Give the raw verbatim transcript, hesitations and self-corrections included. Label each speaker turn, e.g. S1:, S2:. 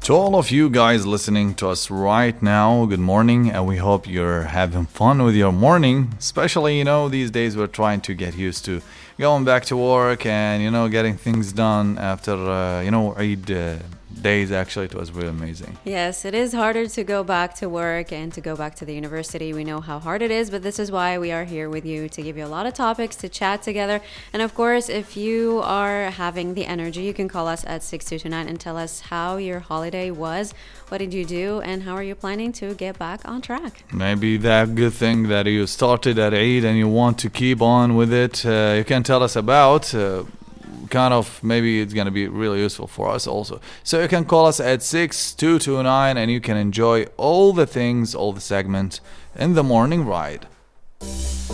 S1: To all of you guys listening to us right now, good morning, and we hope you're having fun with your morning. Especially, you know, these days we're trying to get used to going back to work and, you know, getting things done after, uh, you know, Eid uh, days. Actually, it was really amazing.
S2: Yes, it is harder to go back to work and to go back to the university. We know how hard it is, but this is why we are here with you to give you a lot of topics to chat together. And of course, if you are having the energy, you can call us at six two two nine and tell us how your holiday was. What did you do, and how are you planning to get back on track?
S1: Maybe that good thing that you started at Eid and you want to keep on with it, uh, you can tell us about. Uh, kind of maybe it's going to be really useful for us also. So you can call us at six two two nine and you can enjoy all the things, all the segments in the morning ride.